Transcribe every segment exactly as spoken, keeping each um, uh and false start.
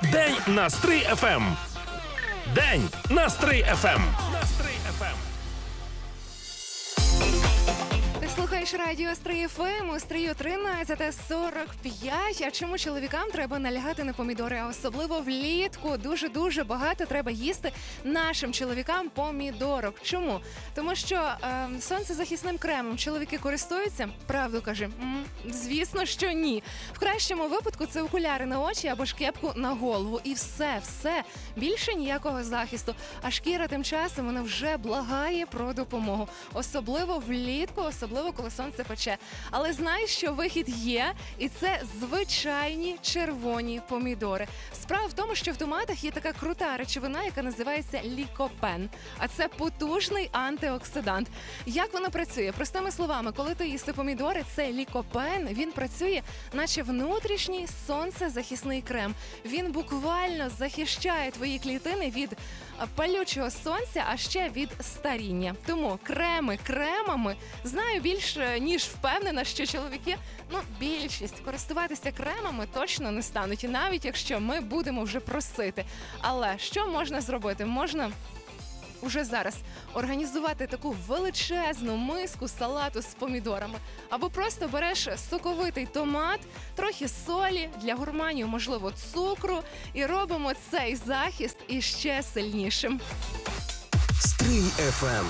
День на Стрий еф ем. День на Стрий еф ем. На Стрий еф ем. Ти слухаєш радіо Стрий еф ем, у Стрию тринадцята сорок п'ять. А чому чоловікам треба налягати на помідори, а особливо влітку? Дуже-дуже багато треба їсти нашим чоловікам помідорок. Чому? Тому що е, сонцезахисним кремом чоловіки користуються? Правду кажи. М-м, звісно, що ні. В кращому випадку це окуляри на очі або ж кепку на голову. І все, все. Більше ніякого захисту. А шкіра тим часом вона вже благає про допомогу. Особливо влітку, особливо коли сонце пече. Але знай, що вихід є, і це звичайні червоні помідори. Справа в тому, що в томатах є така крута речовина, яка називається лікопен. А це потужний антиоксидант. Як воно працює? Простими словами, коли ти їси помідори, це лікопен, він працює наче внутрішній сонцезахисний крем. Він буквально захищає твої клітини від палючого сонця, а ще від старіння. Тому креми кремами, знаю більше, ніж впевнена, що чоловіки, ну, більшість користуватися кремами точно не стануть, навіть якщо ми будемо вже просити. Але що можна зробити? Можна уже зараз організувати таку величезну миску салату з помідорами. Або просто береш соковитий томат, трохи солі, для гурманів, можливо, цукру, і робимо цей захист іще сильнішим. Стрий еф ем.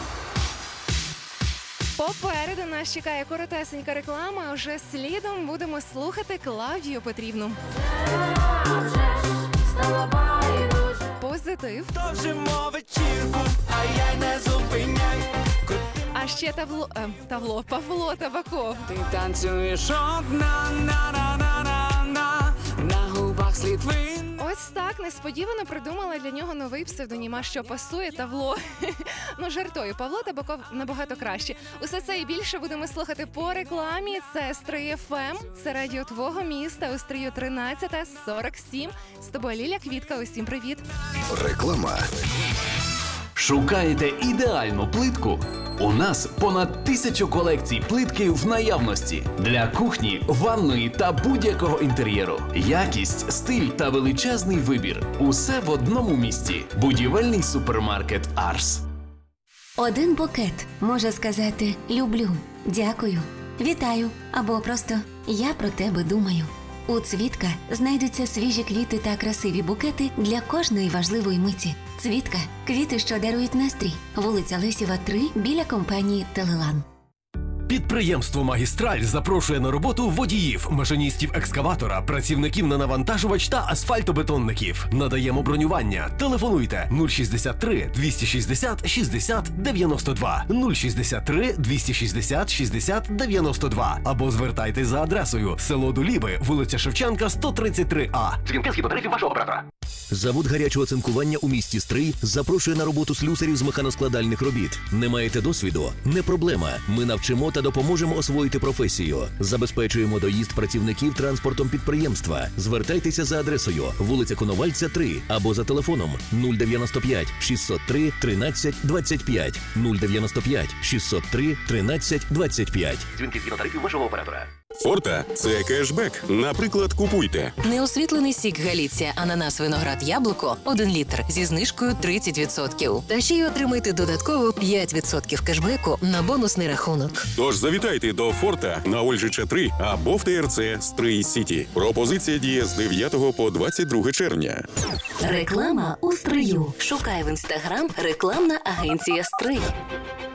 Попереду нас чекає коротесенька реклама, а вже слідом будемо слухати Клавдію Петрівну. Позитив. Довжимо вечірку, а я не зупиняй. А ще Тавло, е, Тавло, Павло Табаков. Ти танцюєш одна, на-на-на-на-на, на губах слід вин. Ось так несподівано придумала для нього новий псевдонім, а що пасує Тавло. Ну, жартую, Павло Табаков набагато краще. Усе це і більше будемо слухати по рекламі. Це Стрий еф ем, це радіо твого міста у Стрию тринадцята сорок сім. З тобою Ліля Квітка, усім привіт. Реклама. Шукаєте ідеальну плитку? У нас понад тисячу колекцій плитки в наявності для кухні, ванної та будь-якого інтер'єру. Якість, стиль та величезний вибір. Усе в одному місці. Будівельний супермаркет «Арс». Один букет може сказати «люблю», «дякую», «вітаю» або просто «я про тебе думаю». У «Цвітка» знайдуться свіжі квіти та красиві букети для кожної важливої миті. «Цвітка» – квіти, що дарують настрій. Вулиця Лесєва, три, біля компанії «Телелан». Підприємство «Магістраль» запрошує на роботу водіїв, машиністів екскаватора, працівників на навантажувач та асфальтобетонників. Надаємо бронювання. Телефонуйте нуль шістдесят три двісті шістдесят шістдесят дев'яносто два, нуль шістдесят три двісті шістдесят шістдесят дев'яносто два або звертайтесь за адресою село Дуліби, вулиця Шевченка, сто тридцять три А. Дзвінки згідно тарифів вашого оператора. Завод гарячого цинкування у місті Стрий запрошує на роботу слюсарів з механоскладальних робіт. Не маєте досвіду? Не проблема. Ми навчимо та допоможемо освоїти професію. Забезпечуємо доїзд працівників транспортом підприємства. Звертайтеся за адресою вулиця Коновальця, три або за телефоном нуль дев'яносто п'ять шістсот три тринадцять двадцять п'ять, нуль дев'яносто п'ять шістсот три тринадцять двадцять п'ять. Дзвінки згідно тарифів вашого оператора. Форта – це кешбек. Наприклад, купуйте. Неосвітлений сік Галіція, ананас, виноград, яблуко – один літр зі знижкою тридцять відсотків. Та ще й отримайте додатково п'ять відсотків кешбеку на бонусний рахунок. Тож завітайте до Форта на Ольжича три або в ТРЦ Стрий Сіті. Пропозиція діє з дев'ятого по двадцять друге червня. Реклама у Стрию. Шукай в інстаграм рекламна агенція Стрий.